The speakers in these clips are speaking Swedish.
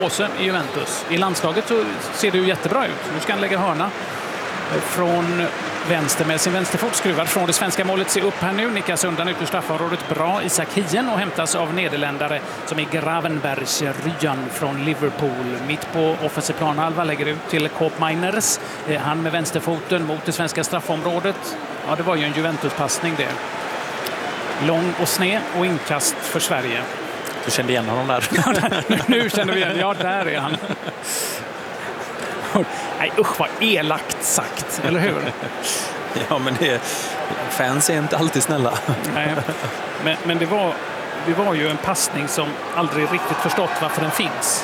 i Juventus. I landslaget så ser det ju jättebra ut. Nu ska han lägga hörna från vänster med sin vänsterfot skruvad från det svenska målet. Se upp här nu, nickas undan ut ur straffområdet. Bra Isak Hien och hämtas av nederländare som är Gravenbergs Ryan från Liverpool. Mitt på offensiv planhalva lägger ut till Koopmeiners. Han med vänsterfoten mot det svenska straffområdet. Ja, det var ju en Juventus-passning det. Lång och sned och inkast för Sverige. Du kände igen honom där. Nu känner vi igen. Ja, där är han. Nej, usch vad elakt sagt, eller hur? Ja, men fans är inte alltid snälla. Nej, men det var ju en passning som aldrig riktigt förstått varför den finns.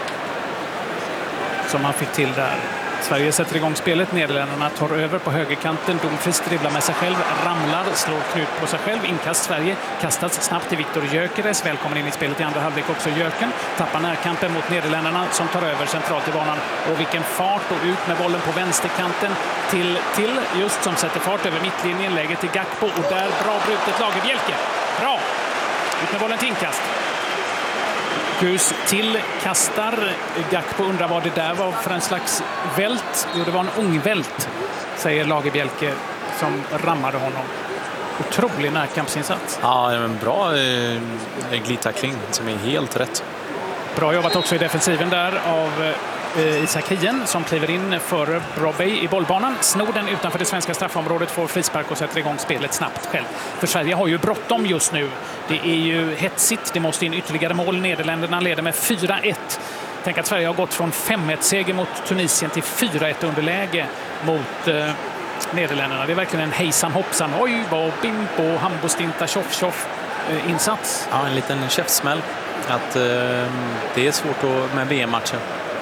Som han fick till där. Sverige sätter igång spelet. Nederländerna tar över på högerkanten. Dumfries dribblar med sig själv. Ramlar, slår knut på sig själv. Inkast Sverige. Kastas snabbt till Viktor Gyökeres. Välkommen in i spelet i andra halvlek också Jöken. Tappar närkampen mot Nederländerna som tar över centralt i banan. Och vilken fart och ut med bollen på vänsterkanten till just som sätter fart över mittlinjen. Läger till Gakpo och där bra brutet Lagerbielke. Bra! Ut med bollen till inkast. Gus till kastar. Gakpo undrar vad det där var för en slags vält. Jo, det var en ångvält, säger Lagerbielke som rammade honom. Otrolig närkampsinsats. Ja, en bra glidtackling som är helt rätt. Bra jobbat också i defensiven där av Isak Hien som kliver in före Brobbey i bollbanan. Snor den utanför det svenska straffområdet, får frispark och sätter igång spelet snabbt själv. För Sverige har ju bråttom just nu. Det är ju hetsigt. Det måste in ytterligare mål. Nederländerna leder med 4-1. Tänk att Sverige har gått från 5-1-seger mot Tunisien till 4-1 underläge mot Nederländerna. Det är verkligen en hejsan hoppsan. Oj, vad bimbo, hambostinta, tjoff insats. Ja, en liten käftsmäll. Att det är svårt med VM-matcher.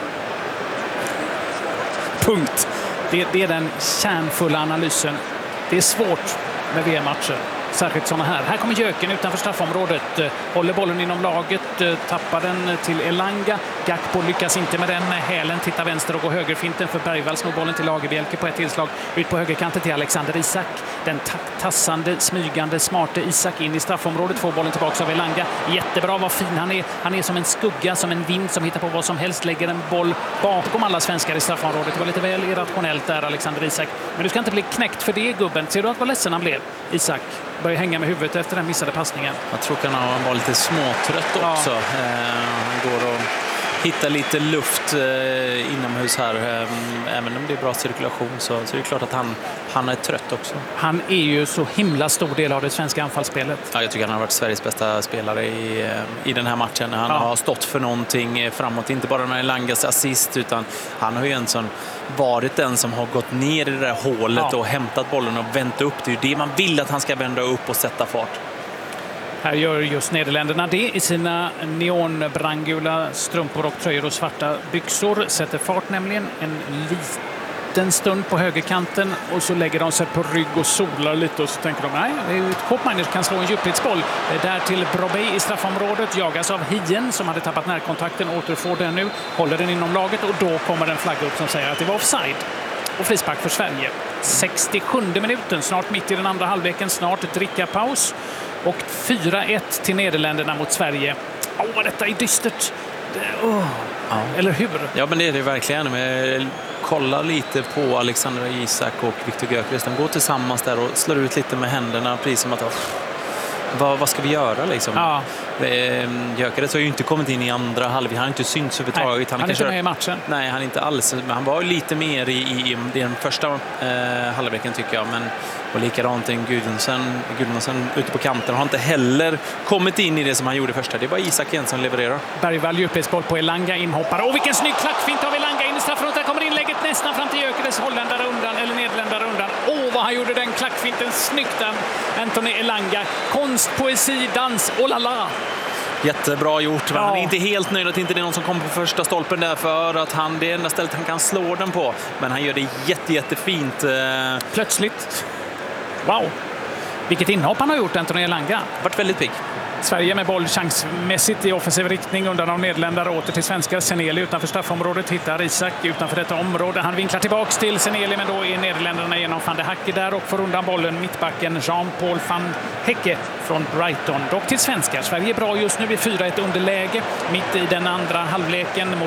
Punkt. Det är den kärnfulla analysen. Det är svårt med VM-matcher. Särskilt sådana här. Här kommer Jöken utanför straffområdet. Håller bollen inom laget. Tappar den till Elanga. Gakpo lyckas inte med den. Hälen tittar vänster och går högerfinten för Bergvall. Slår bollen till Lagerbielke på ett tillslag. Ut på högerkanten till Alexander Isak. Den tassande, smygande, smarte Isak in i straffområdet. Får bollen tillbaka av Elanga. Jättebra, vad fin han är. Han är som en skugga, som en vind som hittar på vad som helst. Lägger en boll bakom alla svenskar i straffområdet. Det var lite väl irrationellt där, Alexander Isak. Men du ska inte bli knäckt för det, gubben. Ser du att vad ledsen han blev? Isak börjar hänga med huvudet efter den missade passningen. Jag tror att han var lite småtrött också. Han går och hittar lite luft inomhus här. Även om det är bra cirkulation så är det klart att han är trött också. Han är ju så himla stor del av det svenska anfallsspelet. Ja, jag tycker han har varit Sveriges bästa spelare i den här matchen. Han har stått för någonting framåt. Inte bara med Langas assist, utan han har ju en sån varit den som har gått ner i det där hålet och hämtat bollen och vänt upp. Det är ju det man vill att han ska vända upp och sätta fart. Här gör just Nederländerna det i sina neonbrandgula strumpor och tröjor och svarta byxor. Sätter fart nämligen en liten stund på högerkanten och så lägger de sig på rygg och solar lite och så tänker de nej, Koopmeiners kan slå en djupleddsboll. Där till Brobbey i straffområdet, jagas av Hien som hade tappat närkontakten, återfår den nu, håller den inom laget och då kommer en flagga upp som säger att det var offside. Och frispark för Sverige. 67 minuten, snart mitt i den andra halvleken, snart drickapaus. Och 4-1 till Nederländerna mot Sverige. Detta är dystert. Eller hur? Ja, men det är det verkligen. Men kolla lite på Alexander Isak och Viktor Gyökeres. De går tillsammans där och slår ut lite med händerna. Precis som att vad ska vi göra liksom? Ja. Gyökeres har ju inte kommit in i andra halvlek. Han har inte synts överhuvudtaget. Han är inte med i matchen. Nej, han är inte alls. Men han var lite mer i den första halvleken tycker jag. Men och likadant en Gudmundsson ute på kanten har inte heller kommit in i det som han gjorde första. Det var Isak igen som levererar. Bergvall djupledsboll på Elanga, inhoppare. Vilken snygg klackfint av Elanga in i straffområdet. Där kommer inlägget nästan fram till Gyökeres, holländare undan eller nederländare undan. Vad han gjorde den klackfinten snyggt, Anthony Elanga. Konst, poesi, dans, la. Jättebra gjort, men han är inte helt nöjd att inte det är någon som kommer på första stolpen där för att det är enda stället han kan slå den på. Men han gör det jättefint. Plötsligt. Wow. Vilket inhopp han har gjort, Anthony Elanga. Varit väldigt pigg. Sverige med boll chansmässigt i offensiv riktning undan av Nederländerna, åter till svenskar. Seneli utanför straffområdet hittar Isak utanför detta område. Han vinklar tillbaks till Seneli, men då är Nederländerna genom van de Hacke där och får undan bollen. Mittbacken Jean-Paul van Hecke från Brighton. Dock till svenskar. Sverige är bra just nu i 4-1 underläge mitt i den andra halvleken.